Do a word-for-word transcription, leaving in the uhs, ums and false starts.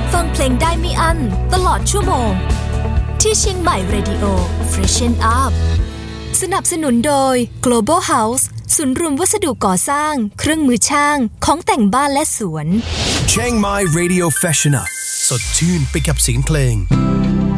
ฟังเพลงได้ไม่อั้นตลอดชั่วโมงที่เชียงใหม่ Radio Freshen Up สนับสนุนโดย Global House ศูนย์รวมวัสดุก่อสร้างเครื่องมือช่างของแต่งบ้านและสวน Chiang Mai Radio Freshen Up สดชื่นไปกับเสียงเพลง